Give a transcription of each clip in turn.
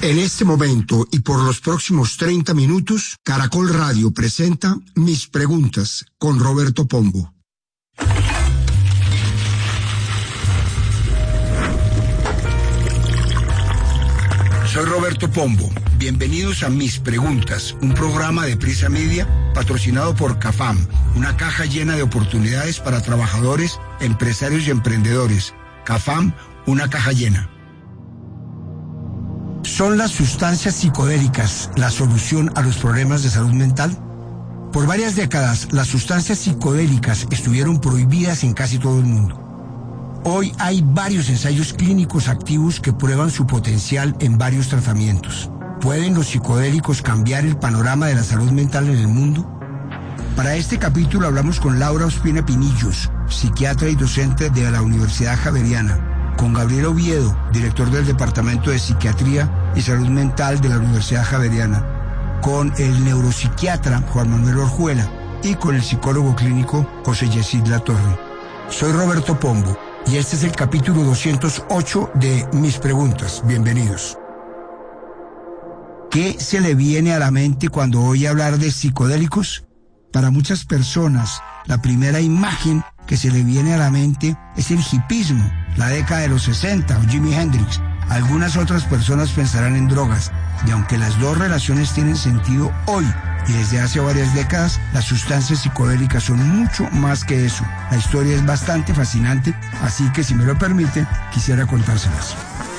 En este momento y por los próximos 30 minutos, Caracol Radio presenta Mis Preguntas con Roberto Pombo. Soy Roberto Pombo. Bienvenidos a Mis Preguntas, un programa de Prisa Media patrocinado por CAFAM, una caja llena de oportunidades para trabajadores, empresarios y emprendedores. CAFAM, una caja llena. ¿Son las sustancias psicodélicas la solución a los problemas de salud mental? Por varias décadas, las sustancias psicodélicas estuvieron prohibidas en casi todo el mundo. Hoy hay varios ensayos clínicos activos que prueban su potencial en varios tratamientos. ¿Pueden los psicodélicos cambiar el panorama de la salud mental en el mundo? Para este capítulo hablamos con Laura Ospina Pinillos, psiquiatra y docente de la Universidad Javeriana, con Gabriel Oviedo, director del Departamento de Psiquiatría y Salud Mental de la Universidad Javeriana, con el neuropsiquiatra Juan Manuel Orjuela y con el psicólogo clínico José Yesid Latorre. Soy Roberto Pombo y este es el capítulo 208 de Mis Preguntas. Bienvenidos. ¿Qué se le viene a la mente cuando oye hablar de psicodélicos? Para muchas personas, la primera imagen que se le viene a la mente es el hipismo, la década de los 60 o Jimi Hendrix. Algunas otras personas pensarán en drogas, y aunque las dos relaciones tienen sentido hoy y desde hace varias décadas, las sustancias psicodélicas son mucho más que eso. La historia es bastante fascinante, así que si me lo permiten, quisiera contárselas.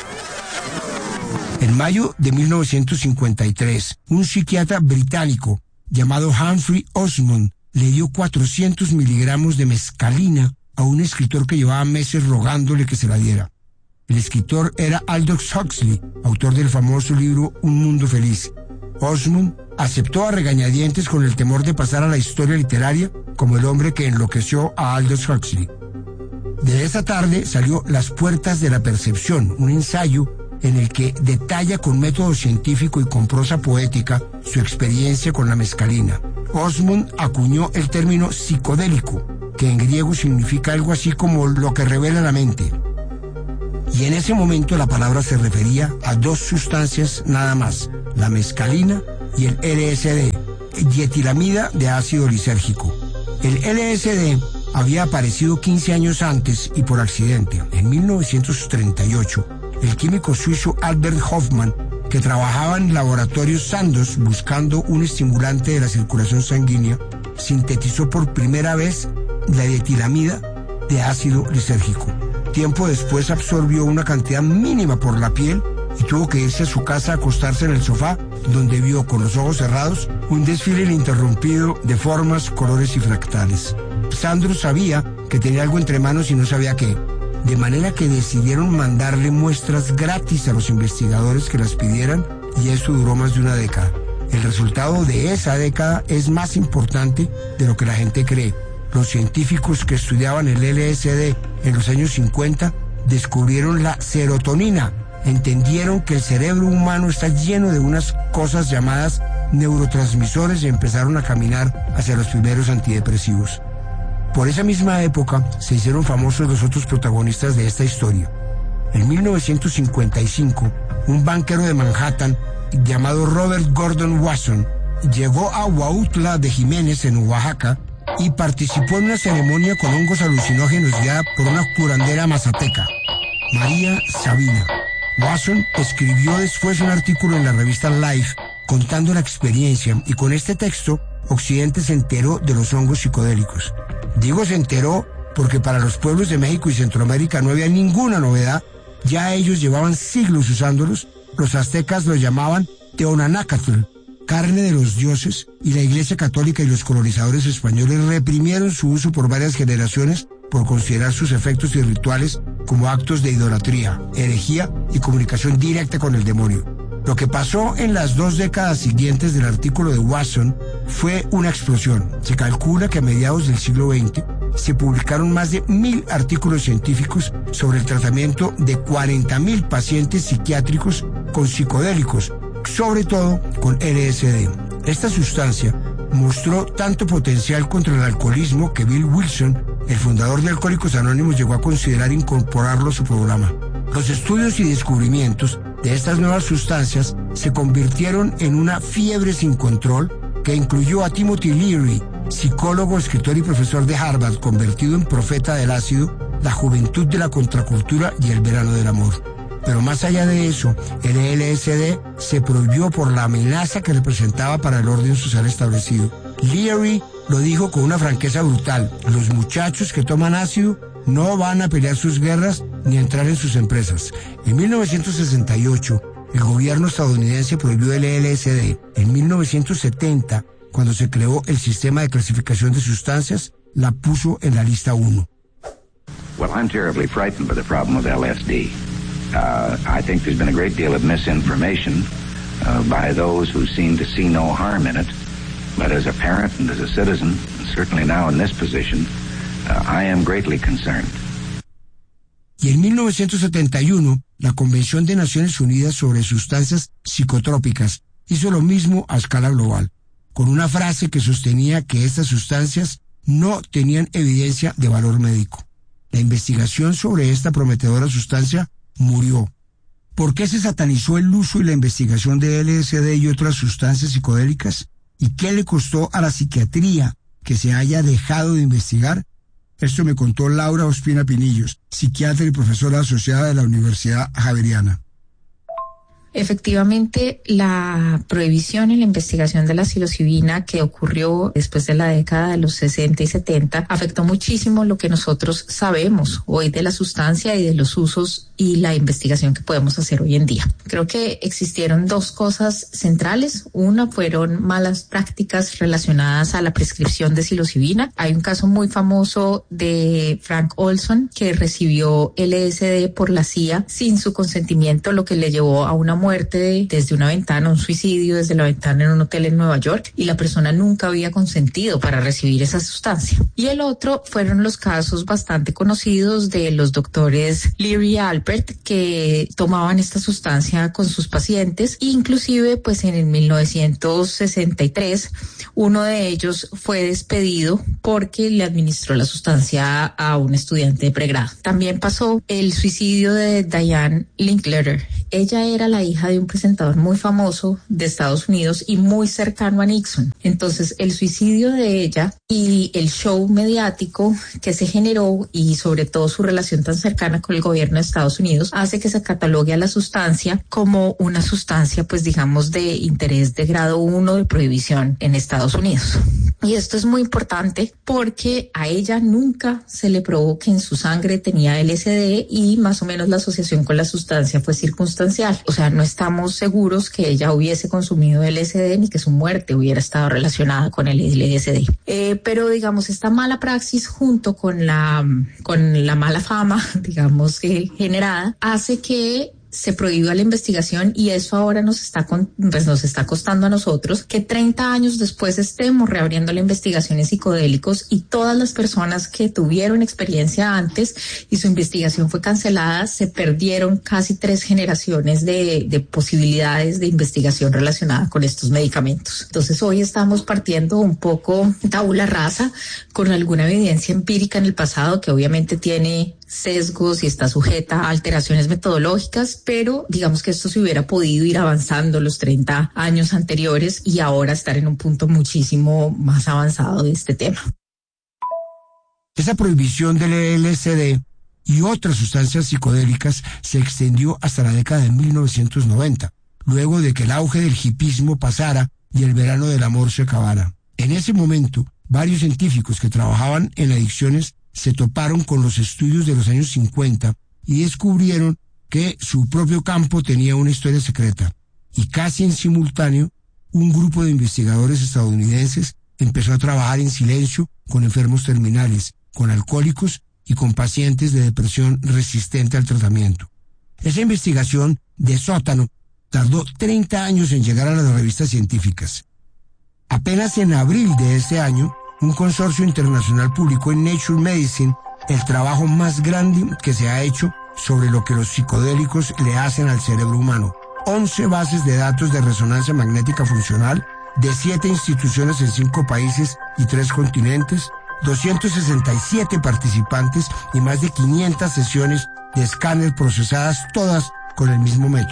En mayo de 1953, un psiquiatra británico llamado Humphrey Osmond le dio 400 miligramos de mescalina a un escritor que llevaba meses rogándole que se la diera. El escritor era Aldous Huxley, autor del famoso libro Un Mundo Feliz. Osmond aceptó a regañadientes con el temor de pasar a la historia literaria como el hombre que enloqueció a Aldous Huxley. De esa tarde salió Las Puertas de la Percepción, un ensayo en el que detalla con método científico y con prosa poética su experiencia con la mescalina. Osmond acuñó el término psicodélico, que en griego significa algo así como lo que revela la mente. Y en ese momento la palabra se refería a dos sustancias nada más, la mescalina y el LSD, dietilamida de ácido lisérgico. El LSD había aparecido 15 años antes y por accidente. En 1938, el químico suizo Albert Hofmann, que trabajaba en laboratorios Sandoz buscando un estimulante de la circulación sanguínea, sintetizó por primera vez la dietilamida de ácido lisérgico. Tiempo después absorbió una cantidad mínima por la piel y tuvo que irse a su casa a acostarse en el sofá, donde vio con los ojos cerrados un desfile ininterrumpido de formas, colores y fractales. Sandro sabía que tenía algo entre manos y no sabía qué, de manera que decidieron mandarle muestras gratis a los investigadores que las pidieran, y eso duró más de una década. El resultado de esa década es más importante de lo que la gente cree. Los científicos que estudiaban el LSD en los años 50 descubrieron la serotonina. Entendieron que el cerebro humano está lleno de unas cosas llamadas neurotransmisores y empezaron a caminar hacia los primeros antidepresivos. Por esa misma época se hicieron famosos los otros protagonistas de esta historia. En 1955, un banquero de Manhattan llamado Robert Gordon Wasson llegó a Huautla de Jiménez en Oaxaca y participó en una ceremonia con hongos alucinógenos guiada por una curandera mazateca, María Sabina. Wasson escribió después un artículo en la revista Life contando la experiencia, y con este texto Occidente se enteró de los hongos psicodélicos. Digo se enteró porque para los pueblos de México y Centroamérica no había ninguna novedad, ya ellos llevaban siglos usándolos. Los aztecas los llamaban Teonanácatl, carne de los dioses, y la Iglesia Católica y los colonizadores españoles reprimieron su uso por varias generaciones por considerar sus efectos y rituales como actos de idolatría, herejía y comunicación directa con el demonio. Lo que pasó en las 2 décadas siguientes del artículo de Wasson fue una explosión. Se calcula que a mediados del siglo XX se publicaron más de 1.000 artículos científicos sobre el tratamiento de 40.000 pacientes psiquiátricos con psicodélicos, sobre todo con LSD. Esta sustancia mostró tanto potencial contra el alcoholismo que Bill Wilson, el fundador de Alcohólicos Anónimos, llegó a considerar incorporarlo a su programa. Los estudios y descubrimientos de estas nuevas sustancias se convirtieron en una fiebre sin control que incluyó a Timothy Leary, psicólogo, escritor y profesor de Harvard, convertido en profeta del ácido, la juventud de la contracultura y el verano del amor. Pero más allá de eso, el LSD se prohibió por la amenaza que representaba para el orden social establecido. Leary lo dijo con una franqueza brutal: los muchachos que toman ácido no van a pelear sus guerras ni a entrar en sus empresas. En 1968, el gobierno estadounidense prohibió el LSD. En 1970, cuando se creó el sistema de clasificación de sustancias, la puso en la lista 1. Well, I'm terribly frightened by the problem with LSD. I think there's been a great deal of misinformation by those who seem to see no harm in it. But as a parent and as a citizen, and certainly now in this position, I am greatly concerned. Y en 1971, la Convención de Naciones Unidas sobre Sustancias Psicotrópicas hizo lo mismo a escala global, con una frase que sostenía que estas sustancias no tenían evidencia de valor médico. La investigación sobre esta prometedora sustancia murió. ¿Por qué se satanizó el uso y la investigación de LSD y otras sustancias psicodélicas? ¿Y qué le costó a la psiquiatría que se haya dejado de investigar? Esto me contó Laura Ospina Pinillos, psiquiatra y profesora asociada de la Universidad Javeriana. Efectivamente, la prohibición en la investigación de la psilocibina que ocurrió después de la década de los 60 y 70 afectó muchísimo lo que nosotros sabemos hoy de la sustancia y de los usos y la investigación que podemos hacer hoy en día. Creo que existieron dos cosas centrales. Una fueron malas prácticas relacionadas a la prescripción de psilocibina. Hay un caso muy famoso de Frank Olson que recibió LSD por la CIA sin su consentimiento, lo que le llevó a una muerte desde una ventana, un suicidio desde la ventana en un hotel en Nueva York, y la persona nunca había consentido para recibir esa sustancia. Y el otro fueron los casos bastante conocidos de los doctores Leary y Alpert, que tomaban esta sustancia con sus pacientes. Inclusive, pues en el 1963, uno de ellos fue despedido porque le administró la sustancia a un estudiante de pregrado. También pasó el suicidio de Diane Linkletter. Ella era la hija de un presentador muy famoso de Estados Unidos y muy cercano a Nixon. Entonces, el suicidio de ella y el show mediático que se generó, y sobre todo su relación tan cercana con el gobierno de Estados Unidos, hace que se catalogue a la sustancia como una sustancia, pues digamos, de interés de grado 1 de prohibición en Estados Unidos. Y esto es muy importante porque a ella nunca se le probó que en su sangre tenía LSD, y más o menos la asociación con la sustancia fue circunstancial. O sea, no estamos seguros que ella hubiese consumido LSD ni que su muerte hubiera estado relacionada con el LSD. Pero digamos, esta mala praxis junto con la mala fama, digamos, generada, hace que se prohíba la investigación, y eso ahora nos está costando a nosotros que 30 años después estemos reabriendo la investigación en psicodélicos, y todas las personas que tuvieron experiencia antes y su investigación fue cancelada, se perdieron casi 3 generaciones de posibilidades de investigación relacionada con estos medicamentos. Entonces hoy estamos partiendo un poco tabula rasa con alguna evidencia empírica en el pasado que obviamente tiene sesgos y está sujeta a alteraciones metodológicas, pero digamos que esto se hubiera podido ir avanzando los 30 años anteriores y ahora estar en un punto muchísimo más avanzado de este tema. Esa prohibición del LSD y otras sustancias psicodélicas se extendió hasta la década de 1990, luego de que el auge del hipismo pasara y el verano del amor se acabara. En ese momento, varios científicos que trabajaban en adicciones se toparon con los estudios de los años 50 y descubrieron que su propio campo tenía una historia secreta. Y casi en simultáneo, un grupo de investigadores estadounidenses empezó a trabajar en silencio con enfermos terminales, con alcohólicos y con pacientes de depresión resistente al tratamiento. Esa investigación de sótano tardó 30 años en llegar a las revistas científicas. Apenas en abril de ese año, un consorcio internacional publicó en Nature Medicine el trabajo más grande que se ha hecho sobre lo que los psicodélicos le hacen al cerebro humano. 11 bases de datos de resonancia magnética funcional de 7 instituciones en 5 países y 3 continentes, 267 participantes y más de 500 sesiones de escáner procesadas todas con el mismo método.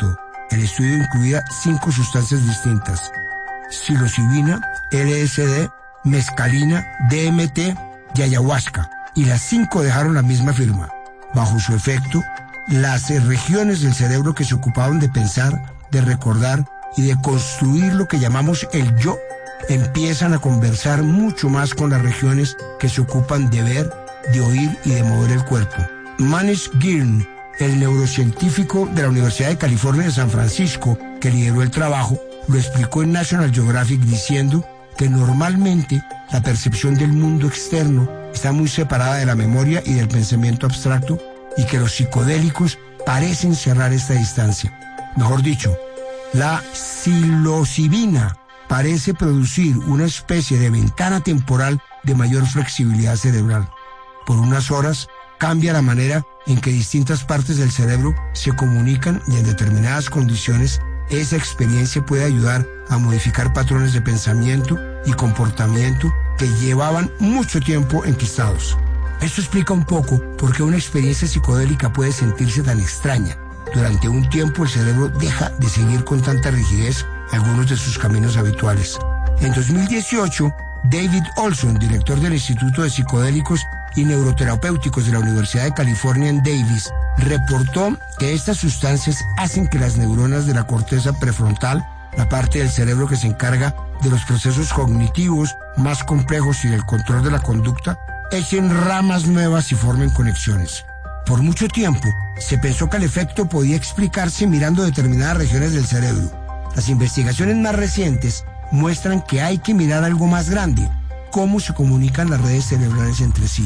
El estudio incluía 5 sustancias distintas: psilocibina, LSD, mescalina, DMT y ayahuasca, y las 5 dejaron la misma firma. Bajo su efecto, las regiones del cerebro que se ocupaban de pensar, de recordar y de construir lo que llamamos el yo, empiezan a conversar mucho más con las regiones que se ocupan de ver, de oír y de mover el cuerpo. Manish Girn, el neurocientífico de la Universidad de California de San Francisco, que lideró el trabajo, lo explicó en National Geographic diciendo que normalmente la percepción del mundo externo está muy separada de la memoria y del pensamiento abstracto, y que los psicodélicos parecen cerrar esta distancia. Mejor dicho, la psilocibina parece producir una especie de ventana temporal de mayor flexibilidad cerebral. Por unas horas cambia la manera en que distintas partes del cerebro se comunican, y en determinadas condiciones esa experiencia puede ayudar a modificar patrones de pensamiento y comportamiento que llevaban mucho tiempo enquistados. Esto explica un poco por qué una experiencia psicodélica puede sentirse tan extraña. Durante un tiempo el cerebro deja de seguir con tanta rigidez algunos de sus caminos habituales. En 2018, David Olson, director del Instituto de Psicodélicos y Neuroterapéuticos de la Universidad de California en Davis, reportó que estas sustancias hacen que las neuronas de la corteza prefrontal, la parte del cerebro que se encarga de los procesos cognitivos más complejos y del control de la conducta, echen ramas nuevas y formen conexiones. Por mucho tiempo, se pensó que el efecto podía explicarse mirando determinadas regiones del cerebro. Las investigaciones más recientes muestran que hay que mirar algo más grande: cómo se comunican las redes cerebrales entre sí.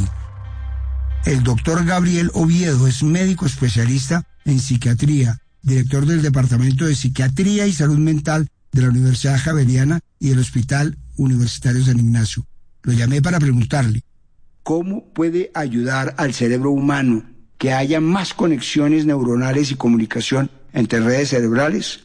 El doctor Gabriel Oviedo es médico especialista en psiquiatría, director del Departamento de Psiquiatría y Salud Mental de la Universidad Javeriana y del Hospital Universitario San Ignacio. Lo llamé para preguntarle: ¿cómo puede ayudar al cerebro humano que haya más conexiones neuronales y comunicación entre redes cerebrales?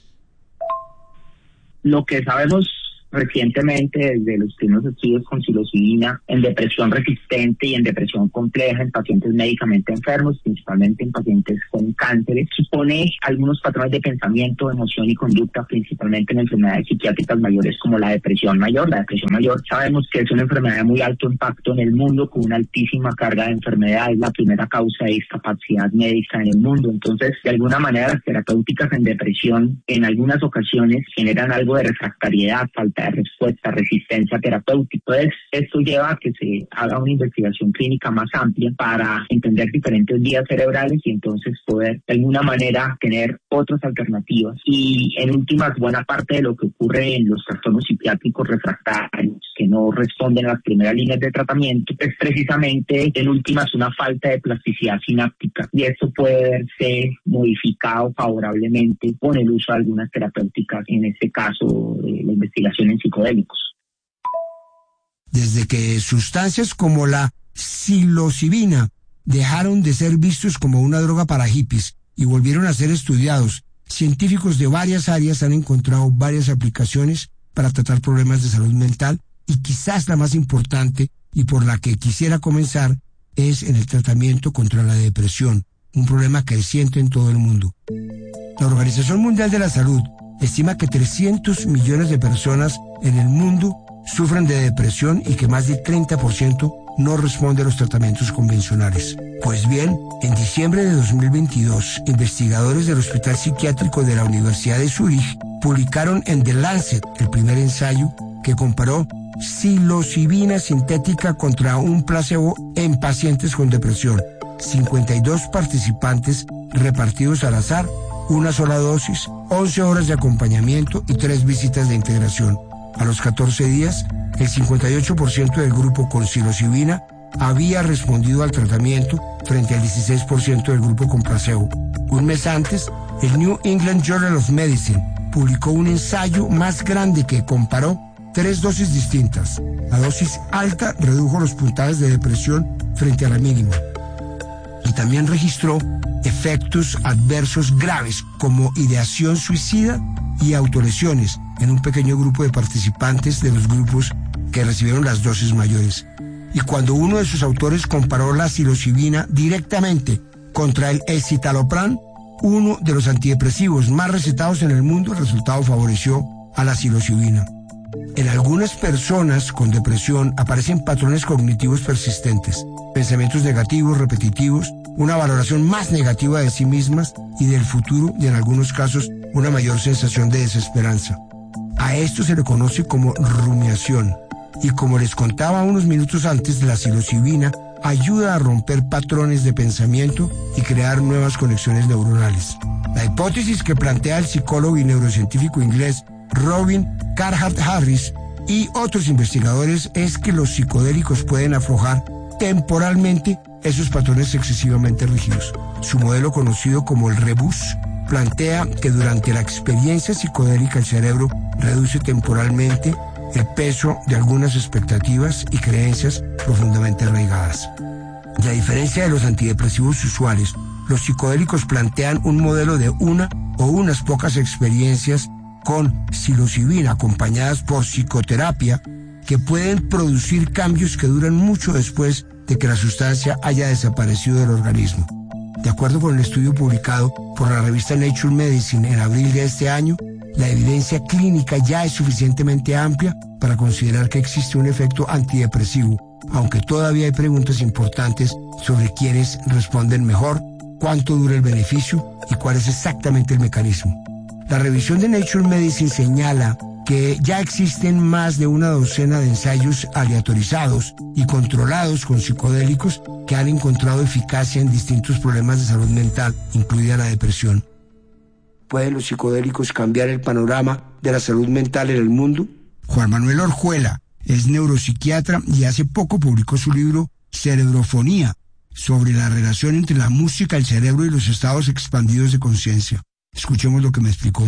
Lo que sabemos recientemente desde los primeros estudios con psilocibina en depresión resistente y en depresión compleja en pacientes médicamente enfermos, principalmente en pacientes con cánceres, supone algunos patrones de pensamiento, emoción y conducta, principalmente en enfermedades psiquiátricas mayores como la depresión mayor. La depresión mayor sabemos que es una enfermedad de muy alto impacto en el mundo, con una altísima carga de enfermedad. Es la primera causa de discapacidad médica en el mundo. Entonces, de alguna manera, las terapéuticas en depresión en algunas ocasiones generan algo de refractariedad, falta de respuesta, resistencia terapéutica. Entonces, esto lleva a que se haga una investigación clínica más amplia para entender diferentes vías cerebrales y entonces poder de alguna manera tener otras alternativas. Y en últimas, buena parte de lo que ocurre en los trastornos psiquiátricos refractarios que no responden a las primeras líneas de tratamiento es precisamente, en últimas, una falta de plasticidad sináptica, y esto puede verse modificado favorablemente con el uso de algunas terapéuticas, en este caso la investigación en psicodélicos. Desde que sustancias como la psilocibina dejaron de ser vistos como una droga para hippies y volvieron a ser estudiados, científicos de varias áreas han encontrado varias aplicaciones para tratar problemas de salud mental, y quizás la más importante y por la que quisiera comenzar es en el tratamiento contra la depresión, un problema creciente en todo el mundo. La Organización Mundial de la Salud estima que 300 millones de personas en el mundo sufren de depresión y que más del 30% no responde a los tratamientos convencionales. Pues bien, en diciembre de 2022, investigadores del Hospital Psiquiátrico de la Universidad de Zúrich publicaron en The Lancet el primer ensayo que comparó psilocibina sintética contra un placebo en pacientes con depresión. 52 participantes repartidos al azar, una sola dosis, 11 horas de acompañamiento y 3 visitas de integración. A los 14 días, el 58% del grupo con psilocibina había respondido al tratamiento frente al 16% del grupo con placebo. Un mes antes, el New England Journal of Medicine publicó un ensayo más grande que comparó 3 dosis distintas. La dosis alta redujo los puntajes de depresión frente a la mínima, y también registró efectos adversos graves como ideación suicida y autolesiones en un pequeño grupo de participantes de los grupos que recibieron las dosis mayores. Y cuando uno de sus autores comparó la psilocibina directamente contra el escitalopram, uno de los antidepresivos más recetados en el mundo, el resultado favoreció a la psilocibina. En algunas personas con depresión aparecen patrones cognitivos persistentes, pensamientos negativos, repetitivos, una valoración más negativa de sí mismas y del futuro y en algunos casos una mayor sensación de desesperanza. A esto se le conoce como rumiación y como les contaba unos minutos antes, la psilocibina ayuda a romper patrones de pensamiento y crear nuevas conexiones neuronales. La hipótesis que plantea el psicólogo y neurocientífico inglés Robin Carhart Harris y otros investigadores es que los psicodélicos pueden aflojar temporalmente esos patrones excesivamente rígidos. Su modelo, conocido como el rebus, plantea que durante la experiencia psicodélica el cerebro reduce temporalmente el peso de algunas expectativas y creencias profundamente arraigadas. Y a diferencia de los antidepresivos usuales, los psicodélicos plantean un modelo de una o unas pocas experiencias con psilocibina acompañadas por psicoterapia que pueden producir cambios que duran mucho después de que la sustancia haya desaparecido del organismo. De acuerdo con el estudio publicado por la revista Nature Medicine en abril de este año, la evidencia clínica ya es suficientemente amplia para considerar que existe un efecto antidepresivo, aunque todavía hay preguntas importantes sobre quiénes responden mejor, cuánto dura el beneficio y cuál es exactamente el mecanismo. La revisión de Nature Medicine señala que ya existen más de una docena de ensayos aleatorizados y controlados con psicodélicos que han encontrado eficacia en distintos problemas de salud mental, incluida la depresión. ¿Pueden los psicodélicos cambiar el panorama de la salud mental en el mundo? Juan Manuel Orjuela es neuropsiquiatra y hace poco publicó su libro Cerebrofonía, sobre la relación entre la música, el cerebro y los estados expandidos de conciencia. Escuchemos lo que me explicó.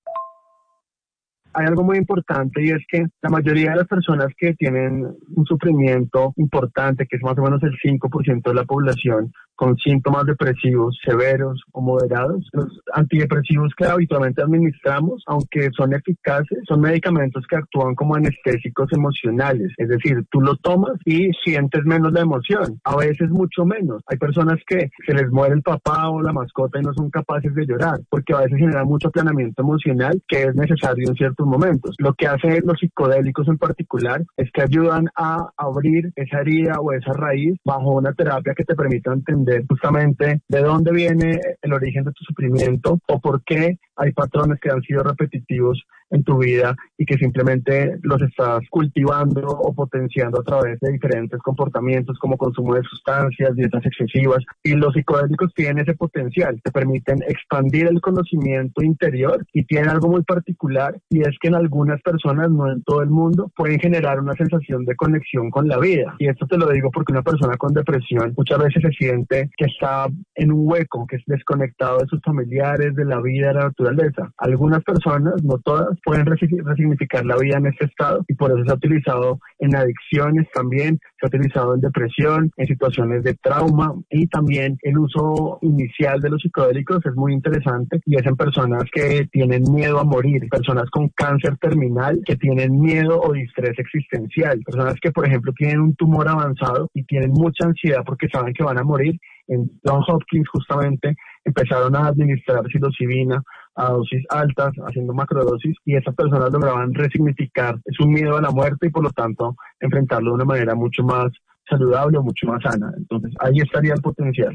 Hay algo muy importante y es que la mayoría de las personas que tienen un sufrimiento importante, que es más o menos el 5% de la población, con síntomas depresivos severos o moderados, los antidepresivos que habitualmente administramos, aunque son eficaces, son medicamentos que actúan como anestésicos emocionales. Es decir, tú lo tomas y sientes menos la emoción, a veces mucho menos. Hay personas que se les muere el papá o la mascota y no son capaces de llorar, porque a veces generan mucho aplanamiento emocional que es necesario en ciertos momentos. Lo que hacen los psicodélicos en particular es que ayudan a abrir esa herida o esa raíz bajo una terapia que te permita entender justamente de dónde viene el origen de tu sufrimiento o por qué hay patrones que han sido repetitivos en tu vida y que simplemente los estás cultivando o potenciando a través de diferentes comportamientos como consumo de sustancias, dietas excesivas. Y los psicodélicos tienen ese potencial, te permiten expandir el conocimiento interior y tienen algo muy particular, y es que en algunas personas, no en todo el mundo, pueden generar una sensación de conexión con la vida. Y esto te lo digo porque una persona con depresión muchas veces se siente que está en un hueco, que es desconectado de sus familiares, de la vida, de la naturaleza. Algunas personas, no todas, pueden resignificar la vida en este estado y por eso se ha utilizado en adicciones también, se ha utilizado en depresión, en situaciones de trauma, y también el uso inicial de los psicodélicos es muy interesante y es en personas que tienen miedo a morir, personas con cáncer terminal que tienen miedo o distrés existencial, personas que por ejemplo tienen un tumor avanzado y tienen mucha ansiedad porque saben que van a morir. En Johns Hopkins justamente empezaron a administrar psilocibina a dosis altas, haciendo macrodosis, y esas personas lograban resignificar su miedo a la muerte y por lo tanto enfrentarlo de una manera mucho más saludable o mucho más sana. Entonces ahí estaría el potencial.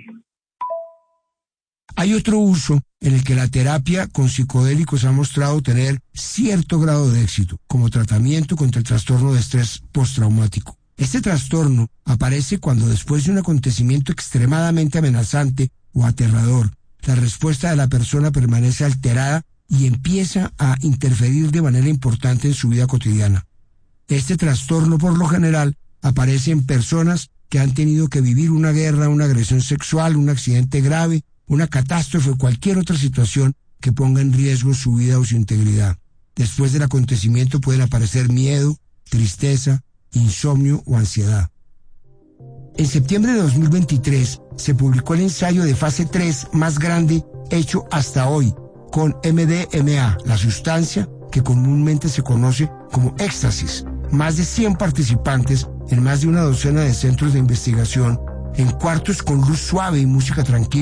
Hay otro uso en el que la terapia con psicodélicos ha mostrado tener cierto grado de éxito, como tratamiento contra el trastorno de estrés postraumático. Este trastorno aparece cuando después de un acontecimiento extremadamente amenazante o aterrador, la respuesta de la persona permanece alterada y empieza a interferir de manera importante en su vida cotidiana. Este trastorno, por lo general, aparece en personas que han tenido que vivir una guerra, una agresión sexual, un accidente grave, una catástrofe o cualquier otra situación que ponga en riesgo su vida o su integridad. Después del acontecimiento pueden aparecer miedo, tristeza, insomnio o ansiedad. En septiembre de 2023 se publicó el ensayo de fase 3 más grande hecho hasta hoy con MDMA, la sustancia que comúnmente se conoce como éxtasis. Más de 100 participantes en más de una docena de centros de investigación, en cuartos con luz suave y música tranquila,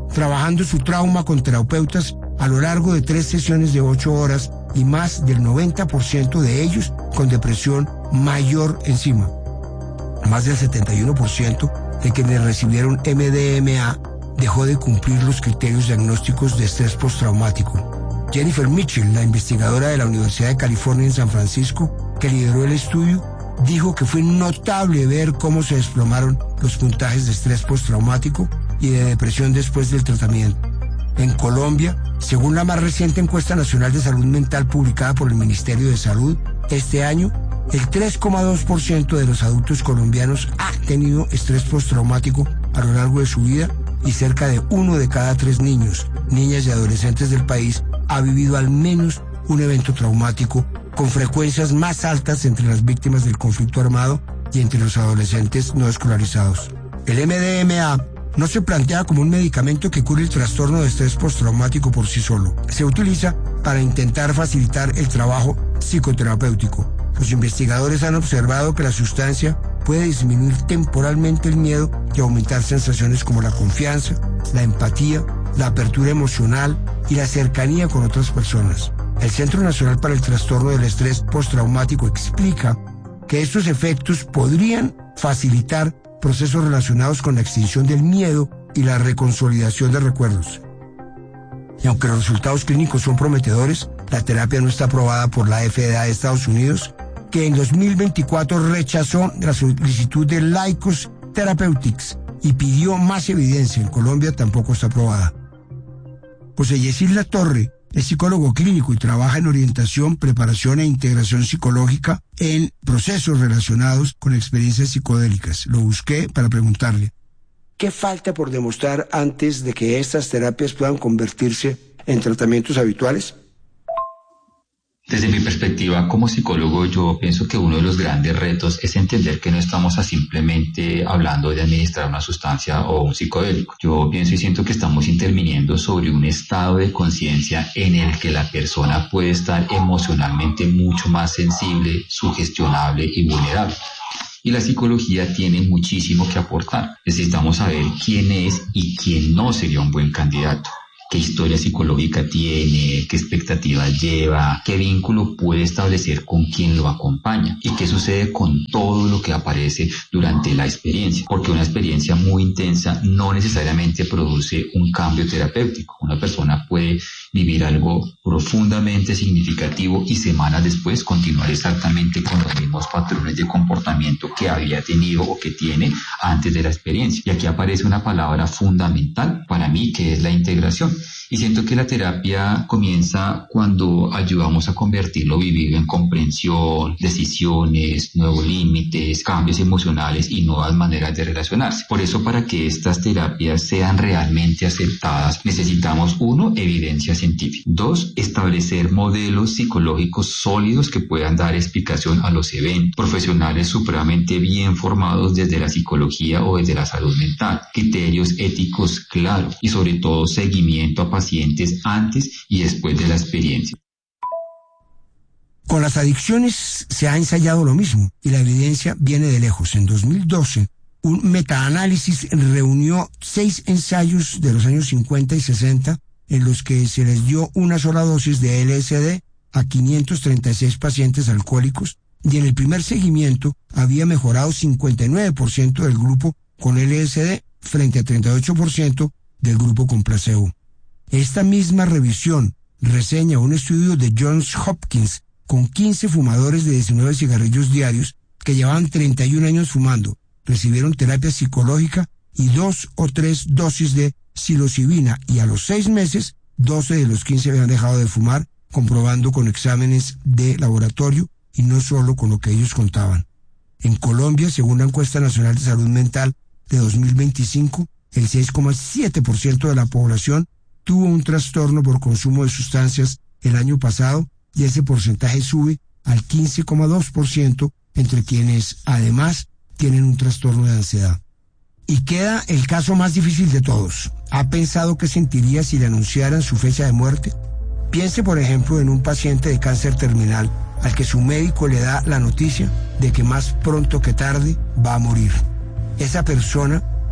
trabajando su trauma con terapeutas a lo largo de 3 sesiones de 8 horas y más del 90% de ellos con depresión mayor encima. Más del 71% de quienes recibieron MDMA dejó de cumplir los criterios diagnósticos de estrés postraumático. Jennifer Mitchell, la investigadora de la Universidad de California en San Francisco, que lideró el estudio, dijo que fue notable ver cómo se desplomaron los puntajes de estrés postraumático y de depresión después del tratamiento. En Colombia, según la más reciente encuesta nacional de salud mental publicada por el Ministerio de Salud, este año, el 3,2% de los adultos colombianos ha tenido estrés postraumático a lo largo de su vida y cerca de 1 de cada 3 niños, niñas y adolescentes del país ha vivido al menos un evento traumático, con frecuencias más altas entre las víctimas del conflicto armado y entre los adolescentes no escolarizados. El MDMA no se plantea como un medicamento que cure el trastorno de estrés postraumático por sí solo. Se utiliza para intentar facilitar el trabajo psicoterapéutico. Los investigadores han observado que la sustancia puede disminuir temporalmente el miedo y aumentar sensaciones como la confianza, la empatía, la apertura emocional y la cercanía con otras personas. El Centro Nacional para el Trastorno del Estrés Postraumático explica que estos efectos podrían facilitar procesos relacionados con la extinción del miedo y la reconsolidación de recuerdos. Y aunque los resultados clínicos son prometedores, la terapia no está aprobada por la FDA de Estados Unidos, que en 2024 rechazó la solicitud de Lykos Therapeutics y pidió más evidencia. En Colombia tampoco está aprobada. José Yesid Latorre es psicólogo clínico y trabaja en orientación, preparación e integración psicológica en procesos relacionados con experiencias psicodélicas. Lo busqué para preguntarle, ¿qué falta por demostrar antes de que estas terapias puedan convertirse en tratamientos habituales? Desde mi perspectiva como psicólogo, yo pienso que uno de los grandes retos es entender que no estamos simplemente hablando de administrar una sustancia o un psicodélico. Yo pienso y siento que estamos interviniendo sobre un estado de conciencia en el que la persona puede estar emocionalmente mucho más sensible, sugestionable y vulnerable. Y la psicología tiene muchísimo que aportar. Necesitamos saber quién es y quién no sería un buen candidato. Qué historia psicológica tiene, qué expectativas lleva, qué vínculo puede establecer con quien lo acompaña y qué sucede con todo lo que aparece durante la experiencia. Porque una experiencia muy intensa no necesariamente produce un cambio terapéutico. Una persona puede vivir algo profundamente significativo y semanas después continuar exactamente con los mismos patrones de comportamiento que había tenido o que tiene antes de la experiencia. Y aquí aparece una palabra fundamental para mí, que es la integración. Y siento que la terapia comienza cuando ayudamos a convertir lo vivido en comprensión, decisiones, nuevos límites, cambios emocionales y nuevas maneras de relacionarse. Por eso, para que estas terapias sean realmente aceptadas, necesitamos 1, evidencia científica. 2, establecer modelos psicológicos sólidos que puedan dar explicación a los eventos. Profesionales supremamente bien formados desde la psicología o desde la salud mental. Criterios éticos claros y sobre todo seguimiento a pacientes antes y después de la experiencia. Con las adicciones se ha ensayado lo mismo y la evidencia viene de lejos. En 2012, un metaanálisis reunió 6 ensayos de los años 50 y 60 en los que se les dio una sola dosis de LSD a 536 pacientes alcohólicos y en el primer seguimiento había mejorado 59% del grupo con LSD frente a 38% del grupo con placebo. Esta misma revisión reseña un estudio de Johns Hopkins con 15 fumadores de 19 cigarrillos diarios que llevaban 31 años fumando, recibieron terapia psicológica y 2 o 3 dosis de psilocibina y a los 6 meses 12 de los 15 habían dejado de fumar, comprobando con exámenes de laboratorio y no solo con lo que ellos contaban. En Colombia, según la encuesta nacional de salud mental de 2025, el 6,7% de la población tuvo un trastorno por consumo de sustancias el año pasado y ese porcentaje sube al 15,2% entre quienes además tienen un trastorno de ansiedad. Y queda el caso más difícil de todos. ¿Ha pensado qué sentiría si le anunciaran su fecha de muerte? Piense, por ejemplo, en un paciente de cáncer terminal al que su médico le da la noticia de que más pronto que tarde va a morir. Esa persona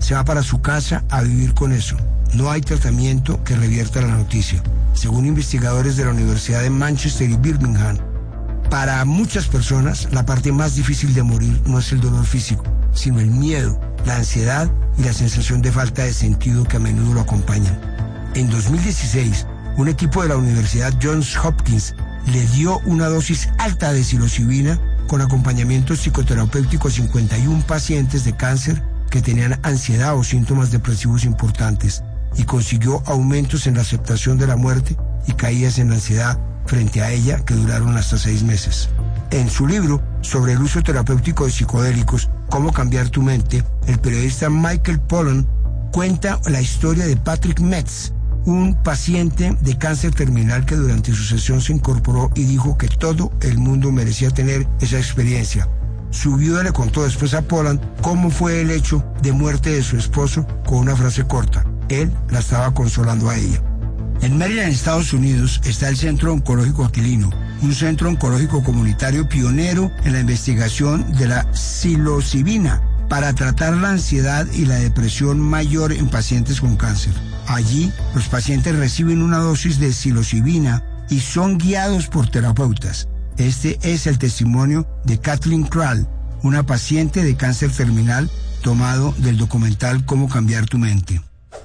se va para su casa a vivir con eso. No hay tratamiento que revierta la noticia. Según investigadores de la Universidad de Manchester y Birmingham, para muchas personas la parte más difícil de morir no es el dolor físico, sino el miedo, la ansiedad y la sensación de falta de sentido que a menudo lo acompañan. En 2016, un equipo de la Universidad Johns Hopkins le dio una dosis alta de psilocibina con acompañamiento psicoterapéutico a 51 pacientes de cáncer que tenían ansiedad o síntomas depresivos importantes y consiguió aumentos en la aceptación de la muerte y caídas en la ansiedad frente a ella que duraron hasta 6 meses. En su libro sobre el uso terapéutico de psicodélicos, Cómo cambiar tu mente, el periodista Michael Pollan cuenta la historia de Patrick Metz, un paciente de cáncer terminal que durante su sesión se incorporó y dijo que todo el mundo merecía tener esa experiencia. Su viuda le contó después a Pollan cómo fue el hecho de muerte de su esposo con una frase corta. Él la estaba consolando a ella. En Maryland, Estados Unidos, está el Centro Oncológico Aquilino, un centro oncológico comunitario pionero en la investigación de la psilocibina para tratar la ansiedad y la depresión mayor en pacientes con cáncer. Allí, los pacientes reciben una dosis de psilocibina y son guiados por terapeutas. Este es el testimonio de Kathleen Krall, una paciente de cáncer terminal, tomado del documental Cómo cambiar tu mente.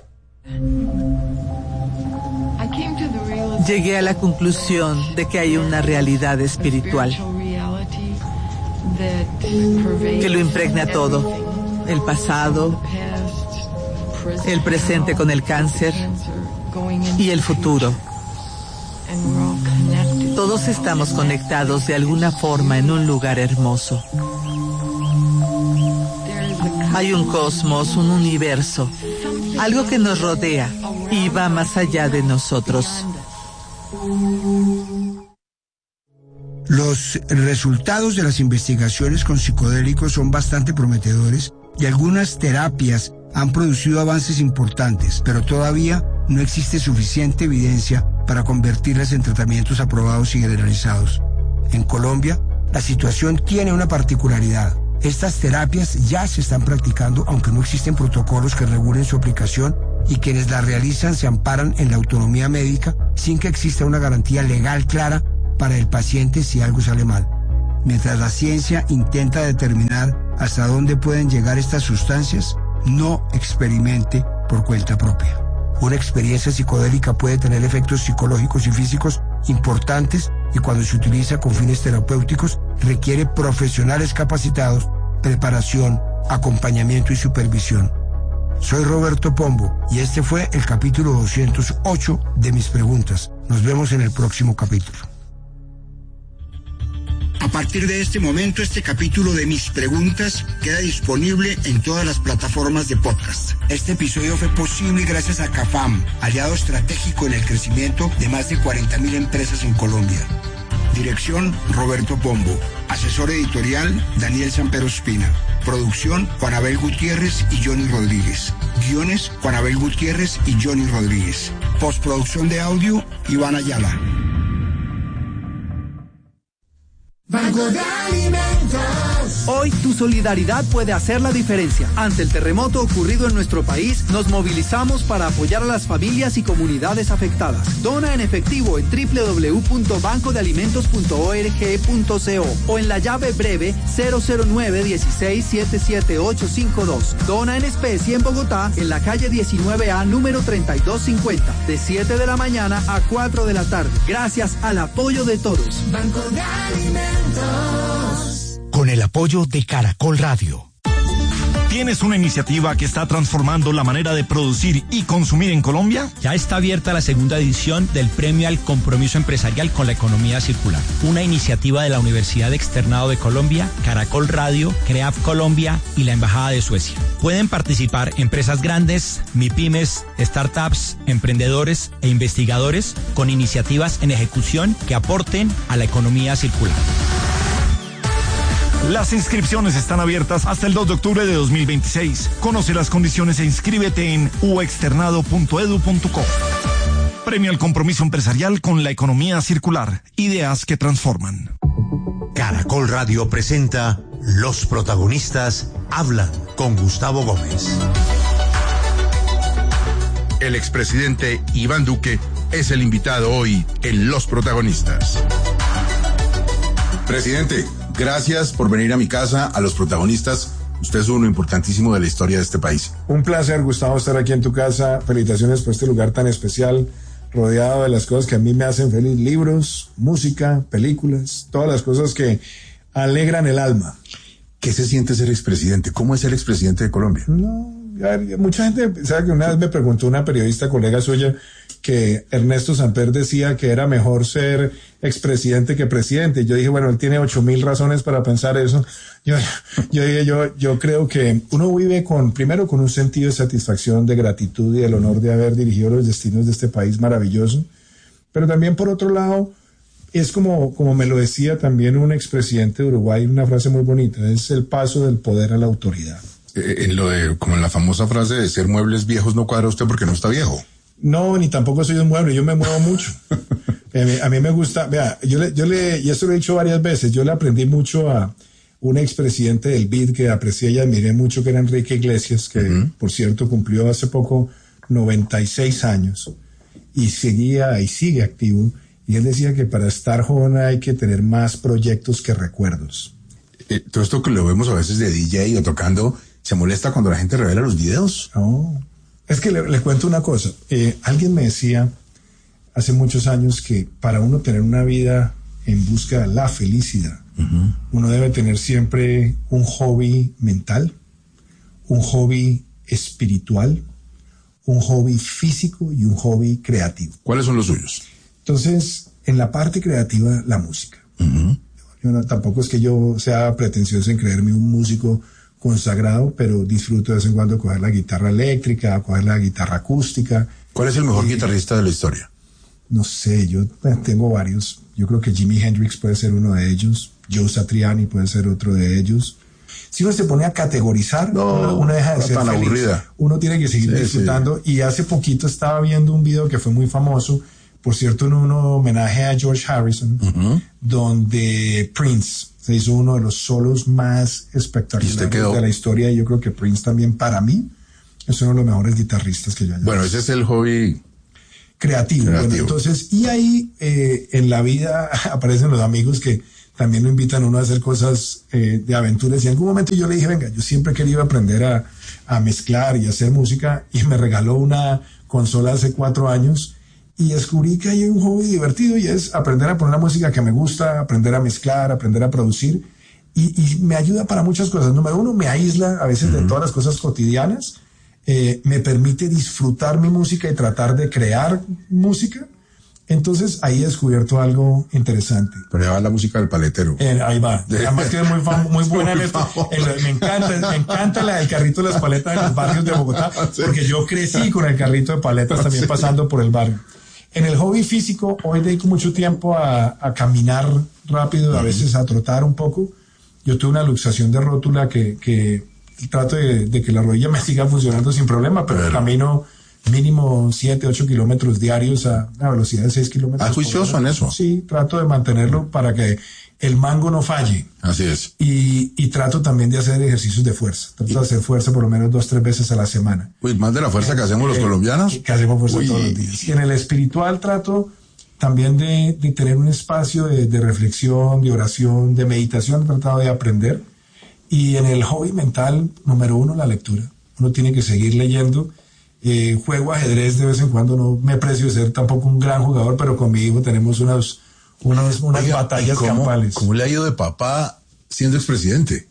Llegué a la conclusión de que hay una realidad espiritual que lo impregna todo, el pasado, el presente con el cáncer y el futuro. Todos estamos conectados de alguna forma en un lugar hermoso. Hay un cosmos, un universo, algo que nos rodea y va más allá de nosotros. Los resultados de las investigaciones con psicodélicos son bastante prometedores y algunas terapias han producido avances importantes, pero todavía no existe suficiente evidencia para convertirlas en tratamientos aprobados y generalizados. En Colombia, la situación tiene una particularidad. Estas terapias ya se están practicando, aunque no existen protocolos que regulen su aplicación, y quienes la realizan se amparan en la autonomía médica sin que exista una garantía legal clara para el paciente si algo sale mal. Mientras la ciencia intenta determinar hasta dónde pueden llegar estas sustancias, no experimente por cuenta propia. Una experiencia psicodélica puede tener efectos psicológicos y físicos importantes y cuando se utiliza con fines terapéuticos requiere profesionales capacitados, preparación, acompañamiento y supervisión. Soy Roberto Pombo y este fue el capítulo 208 de Mis Preguntas. Nos vemos en el próximo capítulo. A partir de este momento, este capítulo de Mis Preguntas queda disponible en todas las plataformas de podcast. Este episodio fue posible gracias a CAFAM, aliado estratégico en el crecimiento de más de 40.000 empresas en Colombia. Dirección, Roberto Pombo. Asesor editorial, Daniel Sampero Espina. Producción, Juan Abel Gutiérrez y Johnny Rodríguez. Guiones, Juan Abel Gutiérrez y Johnny Rodríguez. Postproducción de audio, Iván Ayala. Banco de Alimentos. Hoy tu solidaridad puede hacer la diferencia. Ante el terremoto ocurrido en nuestro país, nos movilizamos para apoyar a las familias y comunidades afectadas. Dona en efectivo en www.bancodealimentos.org.co o en la llave breve 009-16-77852. Dona en especie en Bogotá, en la calle 19A, número 3250, de 7 de la mañana a 4 de la tarde. Gracias al apoyo de todos. Banco de Alimentos. Con el apoyo de Caracol Radio. ¿Tienes una iniciativa que está transformando la manera de producir y consumir en Colombia? Ya está abierta la segunda edición del Premio al Compromiso Empresarial con la Economía Circular, una iniciativa de la Universidad Externado de Colombia, Caracol Radio, CREAF Colombia y la Embajada de Suecia. Pueden participar empresas grandes, MIPYMES, startups, emprendedores e investigadores con iniciativas en ejecución que aporten a la economía circular. Las inscripciones están abiertas hasta el 2 de octubre de 2026. Conoce las condiciones e inscríbete en uexternado.edu.co. Premio al Compromiso Empresarial con la Economía Circular. Ideas que transforman. Caracol Radio presenta Los Protagonistas Hablan con Gustavo Gómez. El expresidente Iván Duque es el invitado hoy en Los Protagonistas. Presidente, gracias por venir a mi casa, a Los Protagonistas. Usted es uno importantísimo de la historia de este país. Un placer, Gustavo, estar aquí en tu casa. Felicitaciones por este lugar tan especial, rodeado de las cosas que a mí me hacen feliz. Libros, música, películas, todas las cosas que alegran el alma. ¿Qué se siente ser expresidente? ¿Cómo es ser expresidente de Colombia? No, mucha gente sabe que una vez me preguntó una periodista colega suya que Ernesto Samper decía que era mejor ser expresidente que presidente. Yo dije, bueno, él tiene 8,000 razones para pensar eso. Yo creo que uno vive primero con un sentido de satisfacción, de gratitud y del honor de haber dirigido los destinos de este país maravilloso. Pero también, por otro lado, es como me lo decía también un expresidente de Uruguay, una frase muy bonita, es el paso del poder a la autoridad. Como en la famosa frase de ser muebles viejos no cuadra usted porque no está viejo. No, ni tampoco soy un mueble, yo me muevo mucho. A mí me gusta, vea, y esto lo he dicho varias veces, yo le aprendí mucho a un expresidente del BID que aprecié y admiré mucho, que era Enrique Iglesias, que por cierto cumplió hace poco 96 años y sigue activo. Y él decía que para estar joven hay que tener más proyectos que recuerdos. Todo esto que lo vemos a veces de DJ o tocando, ¿se molesta cuando la gente revela los videos? No. Es que le cuento una cosa. Alguien me decía hace muchos años que para uno tener una vida en busca de la felicidad, uno debe tener siempre un hobby mental, un hobby espiritual, un hobby físico y un hobby creativo. ¿Cuáles son los suyos? Entonces, en la parte creativa, la música. Tampoco es que yo sea pretencioso en creerme un músico consagrado, pero disfruto de vez en cuando coger la guitarra eléctrica, coger la guitarra acústica. ¿Cuál es el mejor guitarrista de la historia? No sé, yo tengo varios. Yo creo que Jimi Hendrix puede ser uno de ellos, Joe Satriani puede ser otro de ellos. Si uno se pone a categorizar, uno deja de ser tan feliz. Aburrida. Uno tiene que seguir disfrutando. Sí. Y hace poquito estaba viendo un video que fue muy famoso, por cierto, en un homenaje a George Harrison, donde Prince se hizo uno de los solos más espectaculares de la historia, y yo creo que Prince también, para mí, es uno de los mejores guitarristas que yo haya visto. Ese es el hobby creativo. Bueno, entonces, y ahí en la vida aparecen los amigos que también lo invitan a uno a hacer cosas de aventuras, y en algún momento yo le dije, venga, yo siempre he querido aprender a mezclar y hacer música, y me regaló una consola hace 4 años, y descubrí que hay un hobby divertido y es aprender a poner la música que me gusta, aprender a mezclar, aprender a producir, y me ayuda para muchas cosas. Número 1, me aísla a veces de todas las cosas cotidianas, me permite disfrutar mi música y tratar de crear música. Entonces ahí he descubierto algo interesante. Pero ya va la música del paletero. Ahí va. Además que es muy buena en esto. Me encanta la del carrito de las paletas de los barrios de Bogotá, porque yo crecí con el carrito de paletas también pasando por el barrio. En el hobby físico, hoy dedico mucho tiempo a caminar rápido, a veces a trotar un poco. Yo tuve una luxación de rótula que trato de que la rodilla me siga funcionando sin problema, pero camino mínimo 7-8 kilómetros diarios a una velocidad de 6 kilómetros. ¿Ah, juicioso en eso? Sí, trato de mantenerlo para que el mango no falle. Así es. Y trato también de hacer ejercicios de fuerza. Trato de hacer fuerza por lo menos 2-3 veces a la semana. Uy, más de la fuerza que hacemos los colombianos. Que hacemos fuerza todos los días. Y en el espiritual trato también de tener un espacio de reflexión, de oración, de meditación. He tratado de aprender. Y en el hobby mental, número 1, la lectura. Uno tiene que seguir leyendo. Juego ajedrez de vez en cuando. No me precio de ser tampoco un gran jugador, pero con mi hijo tenemos unas batallas campales. ¿Cómo le ha ido de papá siendo expresidente?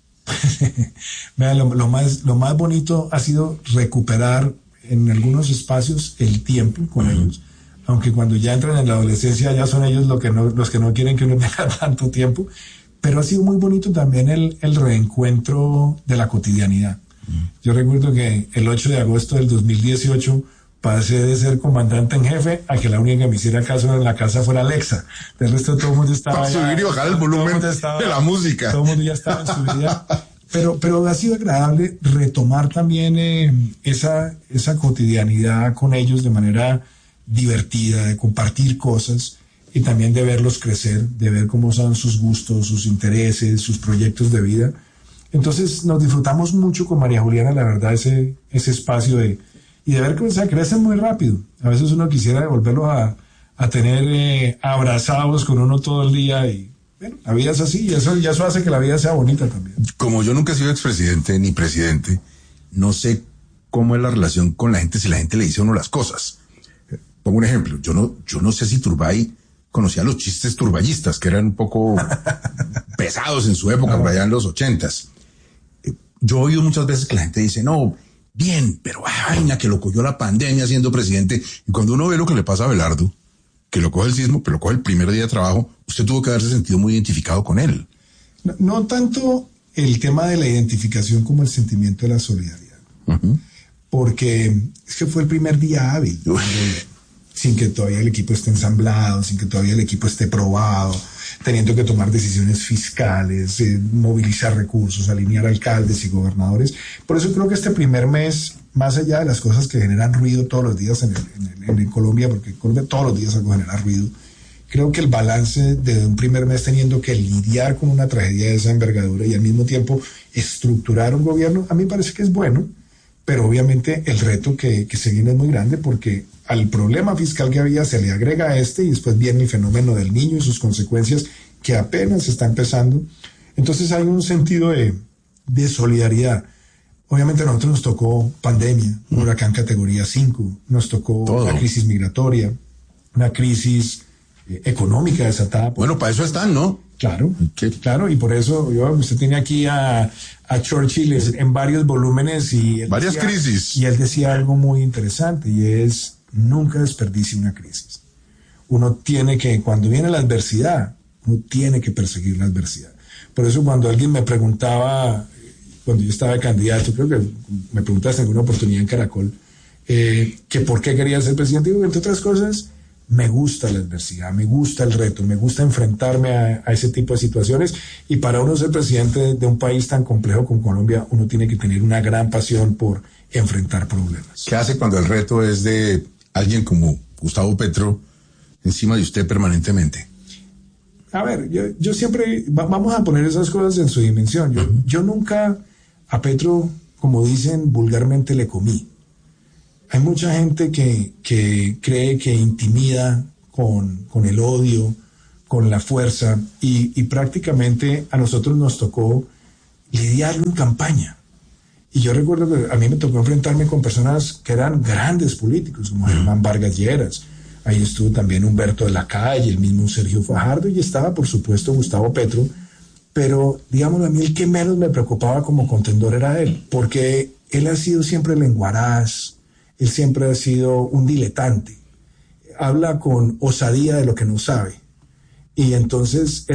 Vean, lo más bonito ha sido recuperar en algunos espacios el tiempo con ellos, aunque cuando ya entran en la adolescencia ya son ellos los que no quieren que uno tenga tanto tiempo, pero ha sido muy bonito también el reencuentro de la cotidianidad. Yo recuerdo que el 8 de agosto del 2018 pasé de ser comandante en jefe a que la única que me hiciera caso en la casa fuera Alexa. Del resto todo el mundo estaba... Para subir y bajar el volumen de la música. Todo el mundo ya estaba en su vida. Pero ha sido agradable retomar también esa cotidianidad con ellos de manera divertida, de compartir cosas y también de verlos crecer, de ver cómo son sus gustos, sus intereses, sus proyectos de vida. Entonces nos disfrutamos mucho con María Juliana, la verdad, ese espacio de y de ver que crecen muy rápido. A veces uno quisiera devolverlos a tener abrazados con uno todo el día y bueno, la vida es así y eso hace que la vida sea bonita también. Como yo nunca he sido expresidente ni presidente, no sé cómo es la relación con la gente si la gente le dice a uno las cosas. Pongo un ejemplo, yo no sé si Turbay conocía los chistes turbayistas, que eran un poco pesados en su época, por allá en los 80s. Yo he oído muchas veces que la gente dice, no, bien, pero vaina, que lo cogió la pandemia siendo presidente. Y cuando uno ve lo que le pasa a Abelardo, que lo coge el sismo, pero lo coge el primer día de trabajo, usted tuvo que haberse sentido muy identificado con él. No tanto el tema de la identificación como el sentimiento de la solidaridad. Uh-huh. Porque es que fue el primer día hábil, sin que todavía el equipo esté ensamblado, sin que todavía el equipo esté probado, teniendo que tomar decisiones fiscales, movilizar recursos, alinear alcaldes y gobernadores. Por eso creo que este primer mes, más allá de las cosas que generan ruido todos los días en Colombia, porque en Colombia todos los días algo genera ruido, creo que el balance de un primer mes teniendo que lidiar con una tragedia de esa envergadura y al mismo tiempo estructurar un gobierno, a mí me parece que es bueno, pero obviamente el reto que se viene es muy grande porque al problema fiscal que había se le agrega y después viene el fenómeno del niño y sus consecuencias que apenas está empezando. Entonces hay un sentido de solidaridad. Obviamente a nosotros nos tocó pandemia, un huracán categoría 5, nos tocó una crisis migratoria, una crisis económica desatada. Bueno, para eso están, ¿no? Claro, claro, y por eso usted tiene aquí a Churchill en varios volúmenes y varias crisis. Y él decía algo muy interesante y es nunca desperdicie una crisis. Uno tiene que, cuando viene la adversidad, uno tiene que perseguir la adversidad. Por eso cuando alguien me preguntaba, cuando yo estaba de candidato, creo que me preguntaste en alguna oportunidad en Caracol, que por qué quería ser presidente, digo, entre otras cosas, me gusta la adversidad, me gusta el reto, me gusta enfrentarme a ese tipo de situaciones y para uno ser presidente de un país tan complejo como Colombia, uno tiene que tener una gran pasión por enfrentar problemas. ¿Qué hace cuando el reto es de alguien como Gustavo Petro encima de usted permanentemente? A ver, yo siempre, vamos a poner esas cosas en su dimensión. Yo nunca a Petro, como dicen vulgarmente, le comí. Hay mucha gente que cree que intimida con el odio, con la fuerza, y prácticamente a nosotros nos tocó lidiarlo en campaña. Y yo recuerdo que a mí me tocó enfrentarme con personas que eran grandes políticos, como Germán Vargas Lleras. Ahí estuvo también Humberto de la Calle, el mismo Sergio Fajardo, y estaba, por supuesto, Gustavo Petro. Pero, digamos, a mí el que menos me preocupaba como contendor era él, porque él ha sido siempre lenguaraz. Él siempre ha sido un diletante. Habla con osadía de lo que no sabe. Y entonces